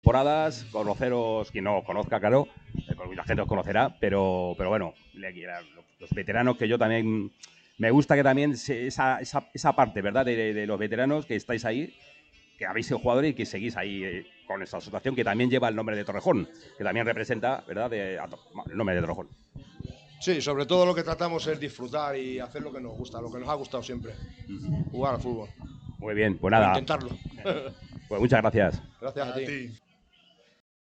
temporadas, conoceros, quien no os conozca, claro, la gente os conocerá, pero bueno, los veteranos que yo también, me gusta que también esa parte, ¿verdad? De los veteranos que estáis ahí, que habéis sido jugadores y que seguís ahí con esta asociación que también lleva el nombre de Torrejón, que también representa, ¿verdad? El nombre de Torrejón. Sí, sobre todo lo que tratamos es disfrutar y hacer lo que nos gusta, lo que nos ha gustado siempre, jugar al fútbol. Muy bien, pues O nada, intentarlo. pues muchas gracias. Gracias a ti.